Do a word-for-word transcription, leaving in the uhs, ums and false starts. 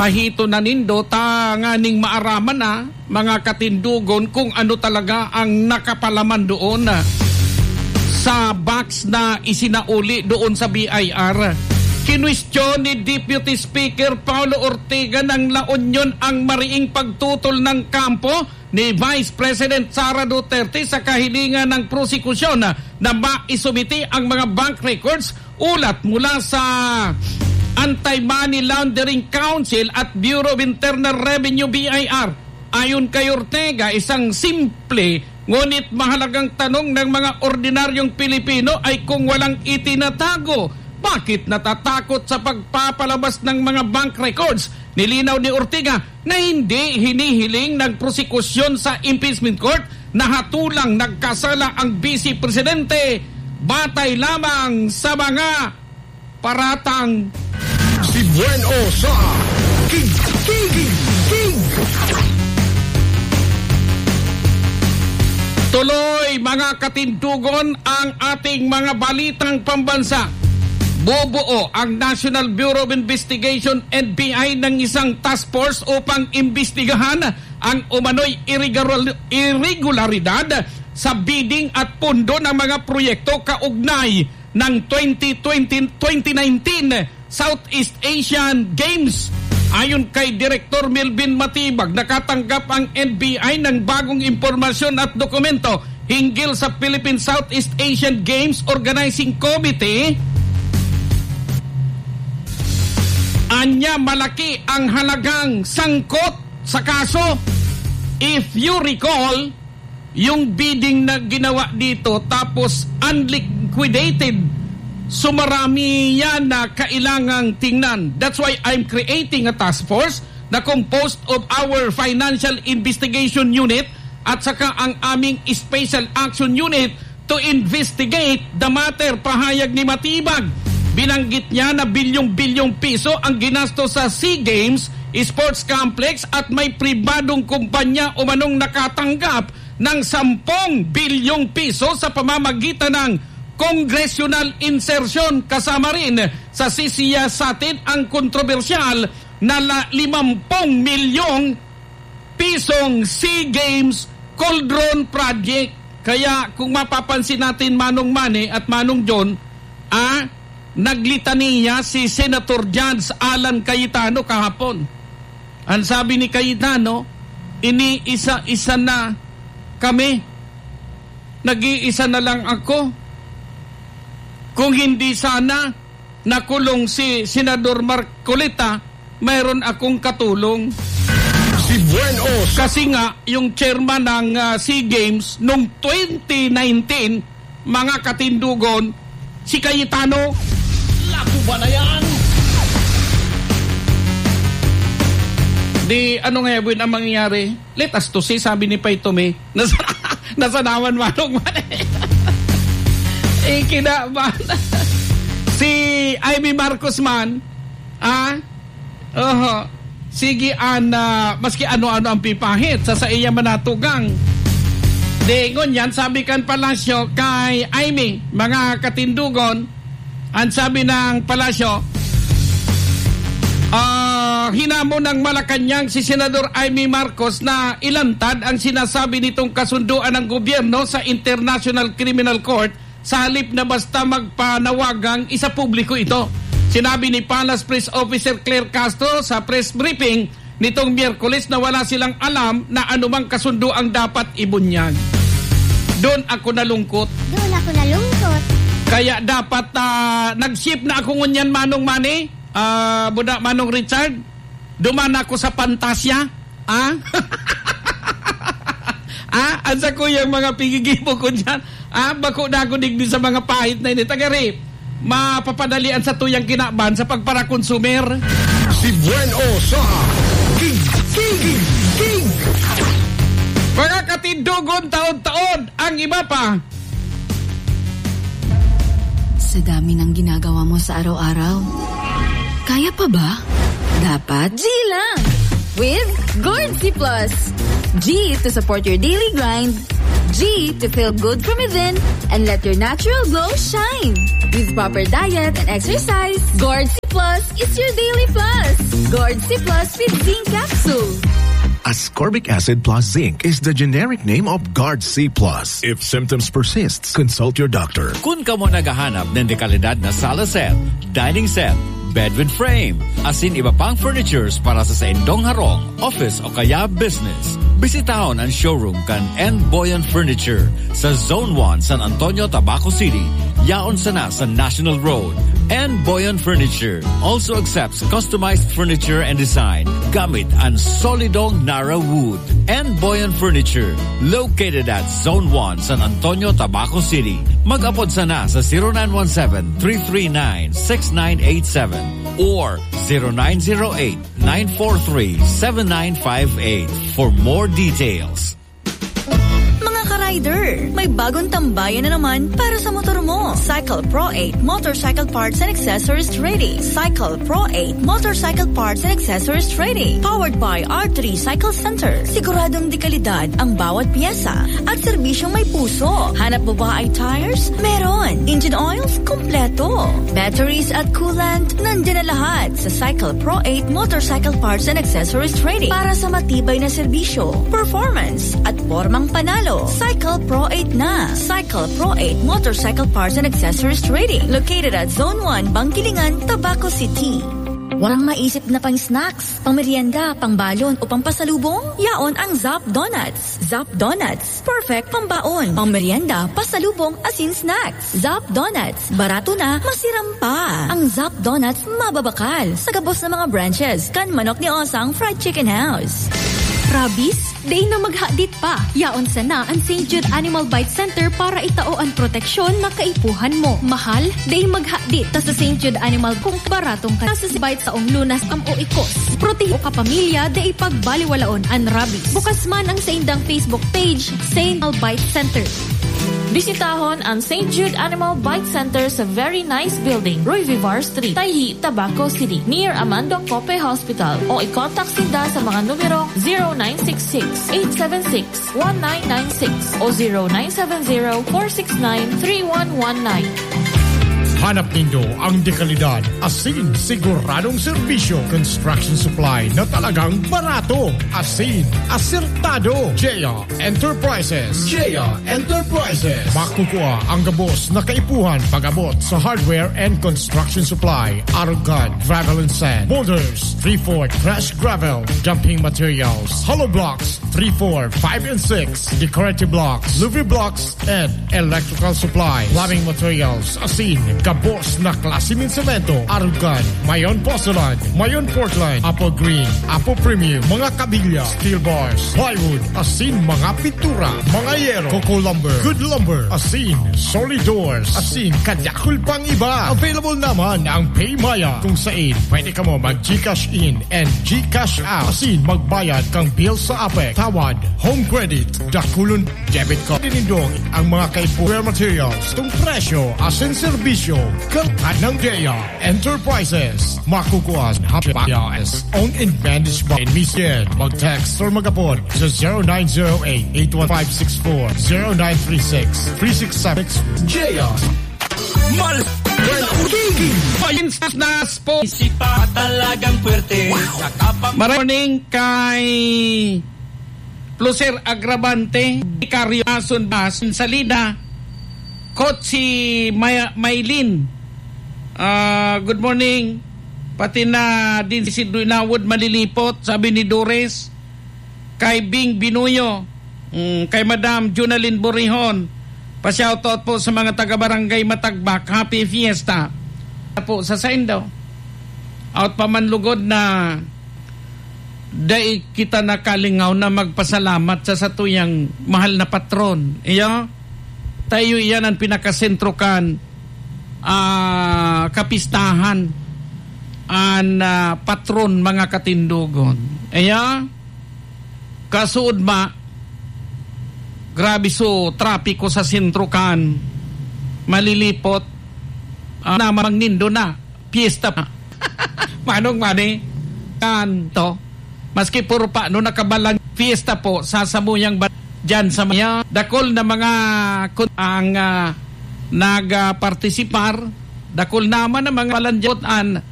Pahito na nindo ta nga ning maaraman na mga katindugon kung ano talaga ang nakapalaman doon sa box na isinauli doon sa B I R. Kinwestiyon ni Deputy Speaker Paulo Ortiga ng La Union ang mariing pagtutol ng kampo ni Vice President Sara Duterte sa kahilingan ng prosekusyon na, na maisumiti ang mga bank records ulat mula sa Anti-Money Laundering Council at Bureau of Internal Revenue B I R. Ayon kay Ortega, isang simple ngunit mahalagang tanong ng mga ordinaryong Pilipino ay kung walang itinatago, bakit natatakot sa pagpapalabas ng mga bank records? Nilinaw ni Ortega na hindi hinihiling ng prosekusyon sa impeachment court na hatulang nagkasala ang Vice Presidente batay lamang sa mga paratang. Si Bueno sa King King King. Tuloy mga katindugon ang ating mga balitang pambansa. Bubuo ang National Bureau of Investigation N B I ng isang task force upang imbestigahan ang umano'y irregularidad sa bidding at pondo ng mga proyekto kaugnay ng twenty twenty to twenty nineteen Southeast Asian Games. Ayon kay Director Melvin Matibag, nakatanggap ang N B I ng bagong impormasyon at dokumento hinggil sa Philippine Southeast Asian Games Organizing Committee. Anya malaki ang halagang sangkot sa kaso. If you recall, yung bidding na ginawa dito tapos unliquidated, so marami yan na kailangang tingnan. That's why I'm creating a task force na composed of our Financial Investigation Unit at saka ang aming Special Action Unit to investigate the matter. Pahayag ni Matibag. Binanggit niya na bilyong-bilyong piso ang ginasto sa SEA Games Sports Complex at may pribadong kumpanya umanong nakatanggap ng sampung bilyong piso sa pamamagitan ng congressional insertion. Kasama rin sa sisiyasatin ang kontrobersyal na limampung milyong pisong SEA Games Cauldron Project. Kaya kung mapapansin natin Manong Mane at Manong John, ah, naglitaniya si Senator Judge Alan Cayetano kahapon. Ang sabi ni Cayetano, iniisa-isa na kami. Nag-iisa na lang ako. Kung hindi sana nakulong si Senador Marcoleta, mayroon akong katulong. Si Bueno. Kasi nga, yung chairman ng uh, SEA Games noong twenty nineteen, mga katindugon, si Cayetano. Laku ba na yan? Di, ano nga yun ang mangyayari? Let us to see, sabi ni Paytome. Nasa, nasanawan manong man eh. Eh, kinaban. Si Amy Marcos man, ah, uh, sige, ana, maski ano-ano ang pipahit, sa sa iya manatugang. Di, ngunyan, sabi kan Palasyo kay Amy, mga katindugon, ang sabi ng Palasyo, uh, hinamo ng Malacanang si Senador Amy Marcos na ilantad ang sinasabi nitong kasunduan ng gobyerno sa International Criminal Court sa halip na basta magpanawagang isa publiko ito. Sinabi ni Palace Press Officer Claire Castro sa press briefing nitong Miyerkules na wala silang alam na anumang kasunduang dapat ibunyag. Doon ako nalungkot. Doon ako nalungkot. Kaya dapat uh, nag-ship na ako ngunyan Manong Mani, uh, Buda Manong Richard. Duman ako sa Pantasya. Ah? Ah, ansa ko yung mga pigigipo ko dyan. Ah, bako na ako digdi sa mga pahit na ini. Tagari, mapapadalian sa tuyang kinaban sa pagpara-consumer. Si Bueno sa King King King. Mga katindugon, taon-taon, ang iba pa. Sa dami ng ginagawa mo sa araw-araw, kaya pa ba? Dapat G lang! With Gourd C Plus. G to support your daily grind. G to feel good from within and let your natural glow shine. With proper diet and exercise, Gourd C Plus is your daily plus. Gourd C Plus with Zinc Capsule. Ascorbic acid plus zinc is the generic name of Guard C plus. If symptoms persist, consult your doctor. Kung ka mo naghahanap ng dekalidad na sala set, dining set, bed with frame, asin iba pang furnitures para sa saindong harong, office o kaya business, bisitahon ang showroom kan N. Boyan Furniture sa Zone one, San Antonio, Tabaco City. Yaon sana sa National Road. N. Boyan Furniture also accepts customized furniture and design gamit ang solidong Nara wood. N. Boyan Furniture, located at Zone one, San Antonio, Tabaco City. Mag-apod sana sa zero nine one seven, three three nine, six nine eight seven or zero nine zero eight, nine four three, seven nine five eight for more details. Mga ka-rider, may bagong tambayan na naman para sa motor mo. Cycle Pro eight Motorcycle Parts and Accessories Trading. Cycle Pro eight Motorcycle Parts and Accessories Trading. Powered by R three Cycle Center. Siguradong dekalidad ang bawat piyesa at serbisyong may puso. Hanap mo ba ay tires? Meron. Engine oils? Kompleto. Batteries at coolant? Nandiyan na lahat sa Cycle Pro eight Motorcycle Parts and Accessories Trading para sa matibay na serbisyo, performance at formang panalo. Cycle Pro eight na. Cycle Pro eight Motorcycle Parts and Accessories Trading. Located at Zone one, Bangkilingan, Tabaco City. Walang maisip na pang snacks, pang merienda, pang balon o pang pasalubong? Yaon ang Zap Donuts. Zap Donuts. Perfect pang baon, pang merienda, pasalubong, asin snacks. Zap Donuts. Barato na, masiram pa. Ang Zap Donuts mababakal sa gabos ng mga branches kan Manok ni Osang Fried Chicken House. Rabies? Day na maghadit pa. Yaon sana ang Saint Jude Animal Bite Center para itao ang proteksyon makaipuhan mo. Mahal? Day maghadit ta sa Saint Jude Animal kung baratong ka sa bite sa ong lunas am o ikos. Proteho ka pamilya day pagbaliwalaon ang rabies. Bukas man ang sa indang Facebook page, Saint Animal Bite Center. Bisitahon ang Saint Jude Animal Bite Center sa very nice building, Roy Vivar Street, Tayhi, Tabaco City, near Amando Cope Hospital. O i-contact sila sa mga numero zero nine six six, eight seven six, one nine nine six o zero nine seven zero, four six nine, three one one nine. Hanap nindo ang dekalidad, asin, siguradong serbisyo, construction supply na talagang barato, asin, asertado. Jaya Enterprises. Jaya Enterprises. Makukuha ang gabos na kaipuhan pag-abot sa hardware and construction supply, Arugad, gravel and sand, boulders, three four crushed gravel, dumping materials, hollow blocks, three four, five and six, decorative blocks, Louis blocks, and electrical supply, plumbing materials, asin, gabos na klase min semento, Arugad, Mayon Porcelain, Mayon Portland, Apple Green, Apple Premium, mga kabilya, steel bars, plywood, asin, mga pintura, mga yero, Coco Lumber, Good Lumber, asin, solid doors, asin, kadakul pang iba. Available naman ang Paymaya kung saan pwede ka mo mag-Gcash in and Gcash out. Asin, magbayad kang bill sa Apex, Tawad, Home Credit, Dakulon, Debit Card. Dinindong ang mga kaipuhan materials, tung presyo, asin, serbisyo, kalkan ng Jaya Enterprises. Makukuha sa Hapias, owned and managed by Mister. Mag-text or mag-apod sa zero nine zero eight, eight one five six four, zero nine three six, three six seven. Jaya Mal Painsas na po Isipa talagang puwerte. Maraming kay Pluser Agravante, Carrionason Bas, Salida, Coach si May Maylin. Uh, good morning. Pati na din si Duinawod malilipot, sabi ni Dores. Kay Bing Binuyo, um, kay Madam Junalyn Borihon. Pa-shoutout po sa mga taga-barangay Matagbak. Happy Fiesta. Po sa Saindo. Out pa man lugod na dai kita nakalingaw na magpasalamat sa satuyang mahal na patron. Iyo, tayo iyan ang pinakasentro kan uh, kapistahan an uh, patron mga katindugon. Iya, kasuod ma grabe so trapiko sa sentro kan malilipot uh, na magnindo na piyesta pa. Manong mani kanto maski puro pa no nakabalang fiesta po sa samuyang ba- dyan sa mga dakol na mga ang uh, nag-partisipar, dakol naman ang mga balanjotan